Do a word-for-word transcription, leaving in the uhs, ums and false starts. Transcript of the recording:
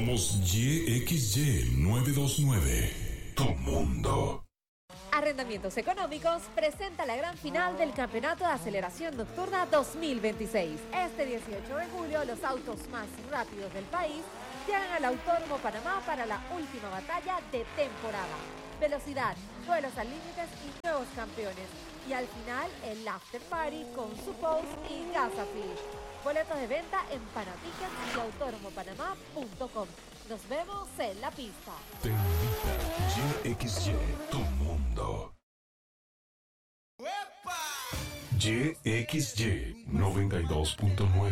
Somos Y X Y nueve dos nueve. Tu mundo. Arrendamientos Económicos presenta la gran final del Campeonato de Aceleración Nocturna dos mil veintiséis. Este dieciocho de julio, los autos más rápidos del país llegan al Autódromo Panamá para la última batalla de temporada. Velocidad, duelos al límites y nuevos campeones. Y al final, el after party con su post y Gasafi. Boletos de venta en Panatickets y autódromo panamá punto com. Nos vemos en la pista. Te invita Y X Y, tu mundo. Y X Y noventa y dos punto nueve.